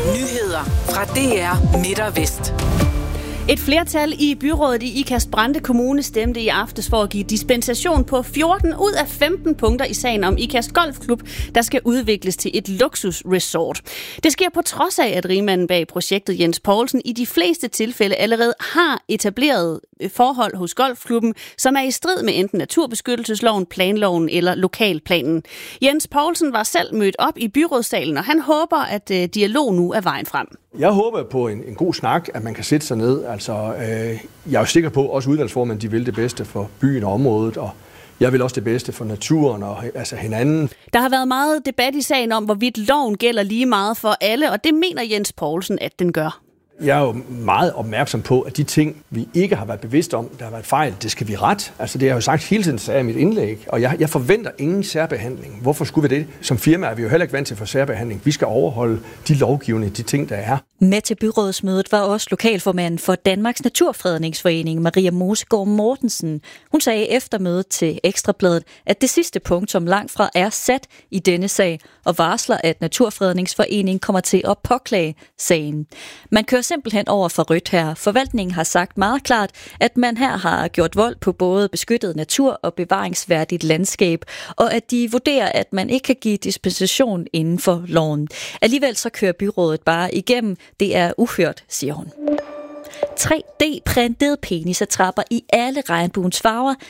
Nyheder fra DR Midt og Vest. Et flertal i byrådet i Ikast-Brande Kommune stemte i aftes for at give dispensation på 14 ud af 15 punkter i sagen om Ikast Golfklub, der skal udvikles til et luksusresort. Det sker på trods af, at rigmanden bag projektet Jens Poulsen i de fleste tilfælde allerede har etableret forhold hos golfklubben, som er i strid med enten naturbeskyttelsesloven, planloven eller lokalplanen. Jens Poulsen var selv mødt op i byrådssalen, og han håber, at dialog nu er vejen frem. Jeg håber på en god snak, at man kan sætte sig ned. Altså, jeg er jo sikker på, at også udvalgsformanden de vil det bedste for byen og området, og jeg vil også det bedste for naturen og altså hinanden. Der har været meget debat i sagen om, hvorvidt loven gælder lige meget for alle, og det mener Jens Poulsen, at den gør. Jeg er jo meget opmærksom på, at de ting, vi ikke har været bevidste om, der har været fejl, det skal vi rette. Altså det har jeg jo sagt hele tiden, sagde jeg i mit indlæg, og jeg forventer ingen særbehandling. Hvorfor skulle vi det? Som firma er vi jo heller ikke vant til for særbehandling. Vi skal overholde de lovgivende, de ting, der er. Med til byrådsmødet var også lokalformanden for Danmarks Naturfredningsforening, Maria Mosegaard Mortensen. Hun sagde efter mødet til Ekstrabladet, at det sidste punkt, som langt fra er sat i denne sag, og varsler, at Naturfredningsforeningen kommer til at påklage sagen. Man kører simpelthen over for rødt her. Forvaltningen har sagt meget klart, at man her har gjort vold på både beskyttet natur og bevaringsværdigt landskab, og at de vurderer, at man ikke kan give dispensation inden for loven. Alligevel så kører byrådet bare igennem. Det er uhørt, siger hun. 3D-printede penisattrapper i alle regnbuens farver.